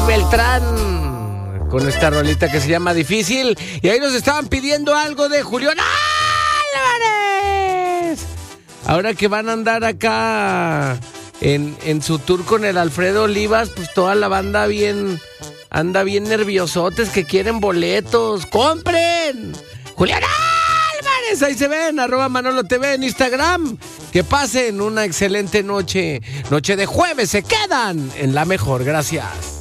Beltrán con esta rolita que se llama Difícil. Y ahí nos estaban pidiendo algo de Julián Álvarez. Ahora que van a andar acá en su tour con el Alfredo Olivas, pues toda la banda anda bien nerviosotes que quieren boletos. ¡Compren! ¡Julián Álvarez! Ahí se ven, @ManoloTV en Instagram. Que pasen una excelente noche. Noche de jueves, se quedan en la mejor. Gracias.